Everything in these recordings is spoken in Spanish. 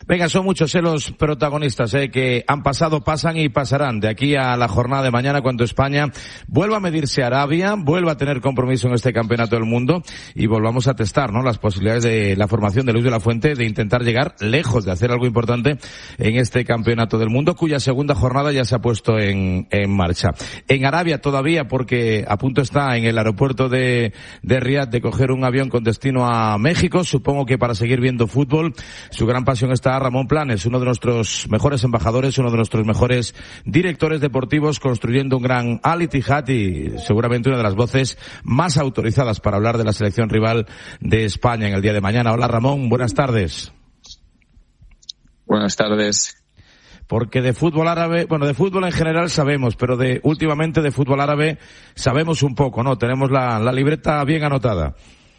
Venga, son muchos los protagonistas que han pasado, pasan y pasarán de aquí a la jornada de mañana, cuando España vuelva a medirse a Arabia, vuelva a tener compromiso en este campeonato del mundo y volvamos a testar, ¿no?, las posibilidades de la formación de Luis de la Fuente de intentar llegar lejos, de hacer algo importante en este campeonato del mundo, cuya segunda jornada ya se ha puesto en marcha. En Arabia todavía, porque a punto está en el aeropuerto de Riad de coger un avión con destino a México, supongo que para seguir viendo fútbol. Su gran pasión está Ramón Planes, uno de nuestros mejores embajadores, uno de nuestros mejores directores deportivos, construyendo un gran Al Ittihad y seguramente una de las voces más autorizadas para hablar de la selección rival de España en el día de mañana. Hola Ramón, buenas tardes. Buenas tardes. Porque de fútbol árabe, bueno, de fútbol en general sabemos, pero últimamente de fútbol árabe sabemos un poco, ¿no? Tenemos la libreta bien anotada.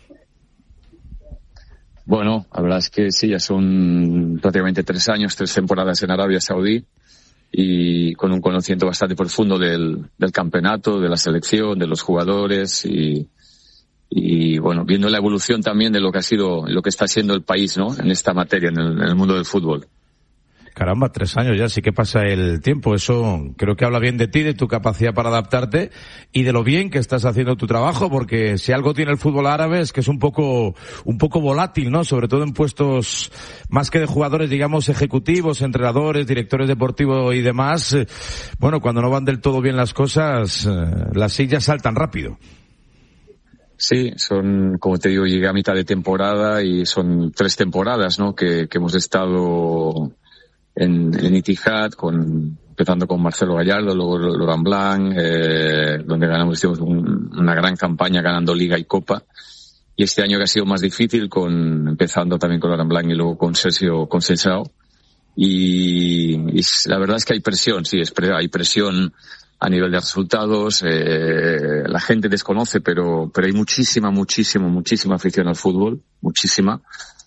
Bueno, la verdad es que sí, ya son prácticamente 3 años, 3 temporadas en Arabia Saudí y con un conocimiento bastante profundo del campeonato, de la selección, de los jugadores y bueno, viendo la evolución también de lo que ha sido, lo que está siendo el país, ¿no?, en esta materia, en el mundo del fútbol. Caramba, 3 años ya, sí que pasa el tiempo. Eso creo que habla bien de ti, de tu capacidad para adaptarte y de lo bien que estás haciendo tu trabajo, porque si algo tiene el fútbol árabe es que es un poco volátil, ¿no? Sobre todo en puestos más que de jugadores, digamos, ejecutivos, entrenadores, directores deportivos y demás. Bueno, cuando no van del todo bien las cosas, las sillas saltan rápido. Sí, son, como te digo, llegué a mitad de temporada y son 3 temporadas, ¿no?, que hemos estado en Ittihad, empezando con Marcelo Gallardo, luego Laurent Blanc, donde hicimos una gran campaña ganando Liga y Copa. Y este año que ha sido más difícil, empezando también con Laurent Blanc y luego con Sergio Conceição. Y la verdad es que hay presión, sí, hay presión a nivel de resultados. La gente desconoce, pero hay muchísima afición al fútbol, muchísima.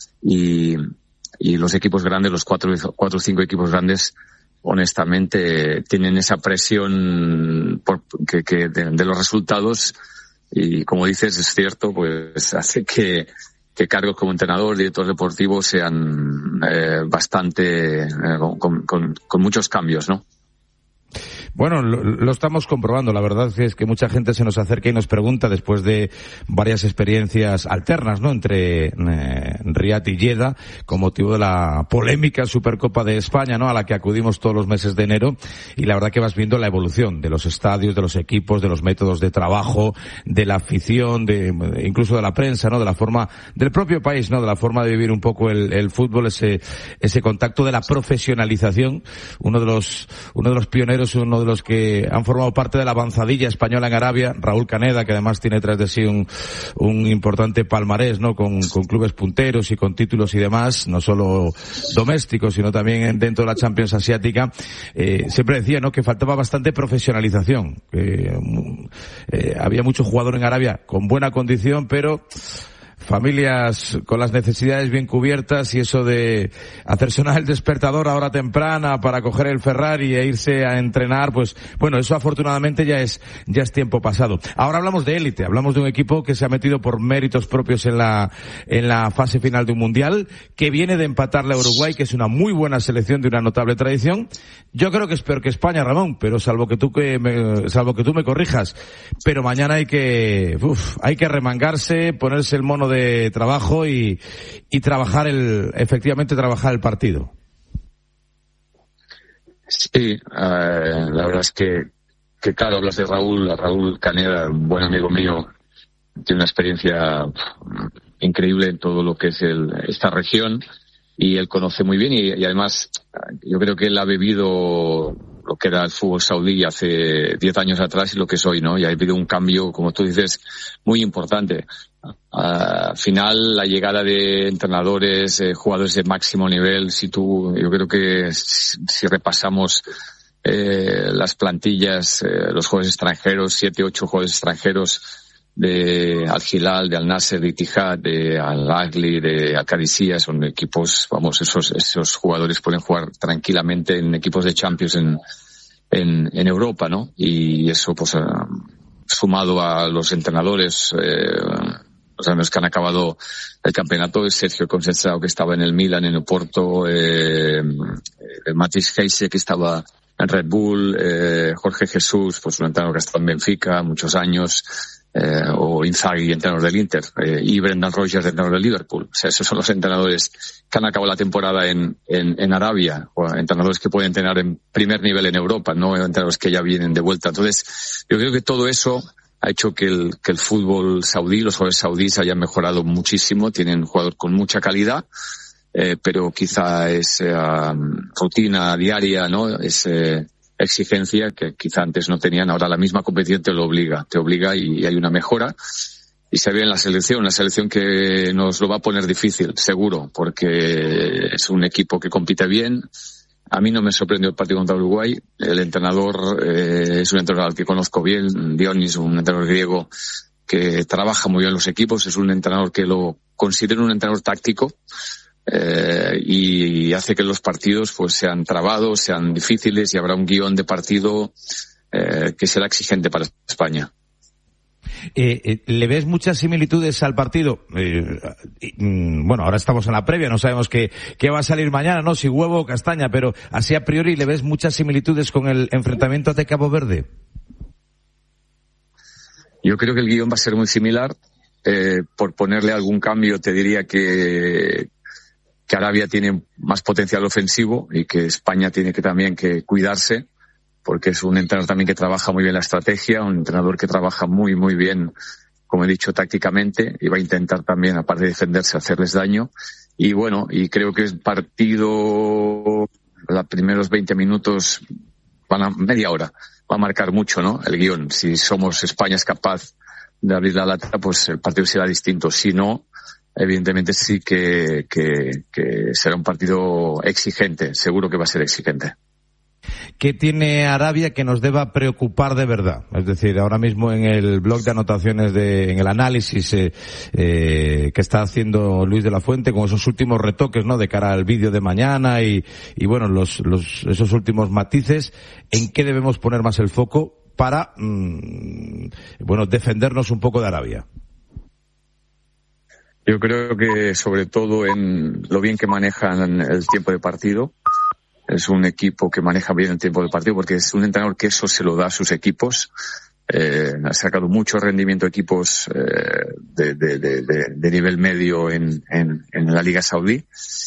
Y los equipos grandes, los 4 o 5 equipos grandes, honestamente, tienen esa presión de los resultados y, como dices, es cierto, pues hace que cargos como entrenador, director deportivo sean bastante con muchos cambios, ¿no? Bueno, lo estamos comprobando. La verdad es que mucha gente se nos acerca y nos pregunta, después de varias experiencias alternas, ¿no?, entre Riad y Jeddah, con motivo de la polémica Supercopa de España, ¿no?, a la que acudimos todos los meses de enero. Y la verdad que vas viendo la evolución de los estadios, de los equipos, de los métodos de trabajo, de la afición, incluso de la prensa, ¿no?, de la forma del propio país, ¿no?, de la forma de vivir un poco el fútbol, ese contacto de la profesionalización. Uno de los pioneros, uno de los que han formado parte de la avanzadilla española en Arabia, Raúl Caneda, que además tiene tras de sí un importante palmarés, ¿no?, con clubes punteros y con títulos y demás, no solo domésticos, sino también dentro de la Champions asiática. Siempre decía, ¿no?, que faltaba bastante profesionalización. Había mucho jugador en Arabia con buena condición, pero familias con las necesidades bien cubiertas, y eso de hacer sonar el despertador a hora temprana para coger el Ferrari e irse a entrenar, pues bueno, eso afortunadamente ya es tiempo pasado. Ahora hablamos de élite, hablamos de un equipo que se ha metido por méritos propios en la fase final de un mundial, que viene de empatarle a Uruguay, que es una muy buena selección de una notable tradición. Yo creo que es peor que España, Ramón, pero salvo que tú me corrijas, pero mañana hay que remangarse, ponerse el mono de trabajo y efectivamente trabajar el partido. Sí, la verdad es que claro, hablas de Raúl Caneda, un buen amigo mío, tiene una experiencia increíble en todo lo que es esta región, y él conoce muy bien y además yo creo que él ha vivido lo que era el fútbol saudí hace 10 años atrás y lo que es hoy, ¿no? Y ha habido un cambio, como tú dices, muy importante. Al final, la llegada de entrenadores, jugadores de máximo nivel, yo creo que si repasamos las plantillas, los jugadores extranjeros, 7, 8 jugadores extranjeros de Al Hilal, de Al Nasser, de Ittihad, de Al Ahly, de Al Qadisiyah, son equipos, esos jugadores pueden jugar tranquilamente en equipos de Champions en Europa, ¿no? Y eso, pues, sumado a los entrenadores, los años que han acabado el campeonato, es Sergio Conceição, que estaba en el Milan, en el Porto, Matis Heise, que estaba en Red Bull, Jorge Jesús, pues un entrenador que ha estado en Benfica muchos años, o Inzaghi, entrenador del Inter, y Brendan Rodgers, entrenador del Liverpool. O sea, esos son los entrenadores que han acabado la temporada en Arabia, o entrenadores que pueden entrenar en primer nivel en Europa, no entrenadores que ya vienen de vuelta. Entonces, yo creo que todo eso ha hecho que el fútbol saudí, los jugadores saudíes hayan mejorado muchísimo, tienen un jugador con mucha calidad, pero quizá es rutina diaria, ¿no? Es exigencia que quizá antes no tenían. Ahora la misma competición te obliga y hay una mejora. Y se ve en la selección que nos lo va a poner difícil, seguro, porque es un equipo que compite bien. A mí no me sorprendió el partido contra Uruguay. El entrenador es un entrenador al que conozco bien, Dionis, un entrenador griego que trabaja muy bien los equipos. Es un entrenador que lo considero un entrenador táctico. Y hace que los partidos pues sean trabados, sean difíciles, y habrá un guión de partido que será exigente para España. ¿Le ves muchas similitudes al partido? Bueno, ahora estamos en la previa, no sabemos qué va a salir mañana, ¿no? Si huevo o castaña, pero así a priori, ¿le ves muchas similitudes con el enfrentamiento ante Cabo Verde? Yo creo que el guión va a ser muy similar. Por ponerle algún cambio, te diría que Arabia tiene más potencial ofensivo y que España tiene que también que cuidarse, porque es un entrenador también que trabaja muy bien la estrategia, un entrenador que trabaja muy, muy bien, como he dicho, tácticamente, y va a intentar también, aparte de defenderse, hacerles daño. Y bueno, y creo que el partido, los primeros 20 minutos, media hora, va a marcar mucho, ¿no? El guión. Si España es capaz de abrir la lata, pues el partido será distinto. Si no, evidentemente sí que será un partido exigente, seguro que va a ser exigente. ¿Qué tiene Arabia que nos deba preocupar de verdad? Es decir, ahora mismo en el blog de anotaciones, en el análisis que está haciendo Luis de la Fuente con esos últimos retoques, ¿no?, de cara al vídeo de mañana y bueno, esos últimos matices, ¿en qué debemos poner más el foco para, defendernos un poco de Arabia? Yo creo que sobre todo en lo bien que manejan el tiempo de partido. Es un equipo que maneja bien el tiempo de partido, porque es un entrenador que eso se lo da a sus equipos. Ha sacado mucho rendimiento a equipos de nivel medio en la Liga Saudí.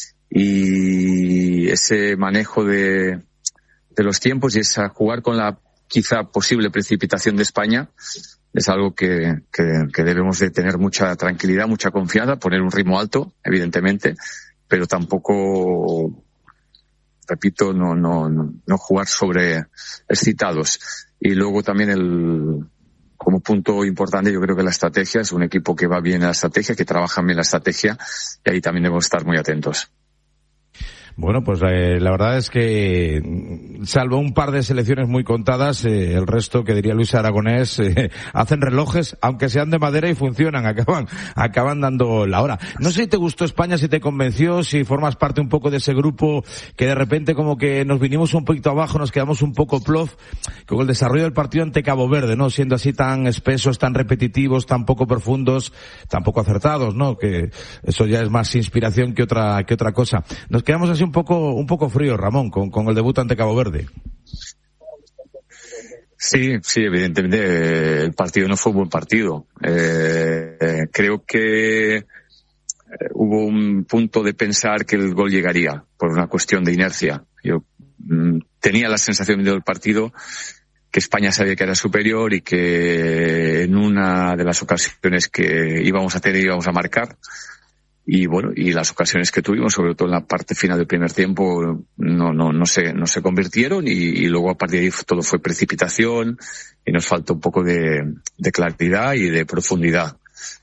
Y ese manejo de los tiempos y esa jugar con la quizá posible precipitación de España es algo que debemos de tener mucha tranquilidad, mucha confianza, poner un ritmo alto, evidentemente, pero tampoco, repito, no jugar sobre excitados. Y luego también como punto importante, yo creo que la estrategia es un equipo que va bien en la estrategia, que trabaja bien la estrategia, y ahí también debemos estar muy atentos. Bueno, pues la verdad es que, salvo un par de selecciones muy contadas, el resto, que diría Luis Aragonés, hacen relojes, aunque sean de madera, y funcionan, acaban dando la hora. No sé si te gustó España, si te convenció, si formas parte un poco de ese grupo que de repente como que nos vinimos un poquito abajo, nos quedamos un poco plof con el desarrollo del partido ante Cabo Verde, ¿no? Siendo así tan espesos, tan repetitivos, tan poco profundos, tan poco acertados, ¿no? Que eso ya es más inspiración que otra cosa. Nos quedamos así un poco frío, Ramón, con el debut ante Cabo Verde. Sí, evidentemente el partido no fue un buen partido. Creo que hubo un punto de pensar que el gol llegaría por una cuestión de inercia. Yo tenía la sensación del partido que España sabía que era superior y que en una de las ocasiones que íbamos a tener íbamos a marcar. Y bueno, y las ocasiones que tuvimos, sobre todo en la parte final del primer tiempo, no se convirtieron, y luego a partir de ahí todo fue precipitación y nos faltó un poco de claridad y de profundidad.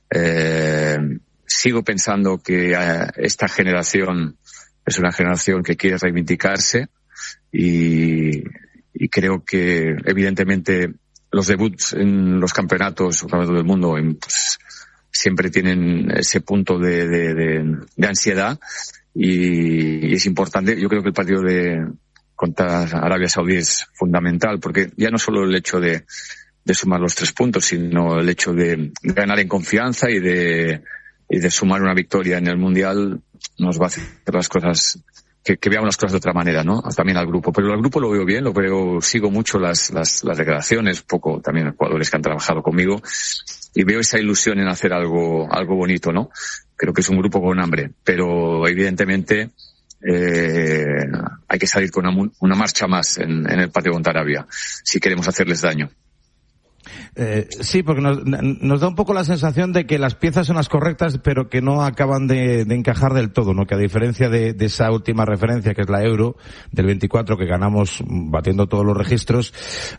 Sigo pensando que esta generación es una generación que quiere reivindicarse, y creo que evidentemente los debuts en los campeonatos del mundo, siempre tienen ese punto de ansiedad, y es importante. Yo creo que el partido contra Arabia Saudí es fundamental, porque ya no solo el hecho de sumar los 3 puntos, sino el hecho de ganar en confianza y de sumar una victoria en el Mundial nos va a hacer las cosas, que veamos las cosas de otra manera, ¿no? También al grupo. Pero al grupo lo veo bien, sigo mucho las declaraciones, poco también los jugadores que han trabajado conmigo, y veo esa ilusión en hacer algo bonito, ¿no? Creo que es un grupo con hambre, pero evidentemente hay que salir con una marcha más en el patio contra Arabia, si queremos hacerles daño. Sí, porque nos da un poco la sensación de que las piezas son las correctas, pero que no acaban de encajar del todo, ¿no? Que a diferencia de esa última referencia, que es la Euro del 24, que ganamos batiendo todos los registros,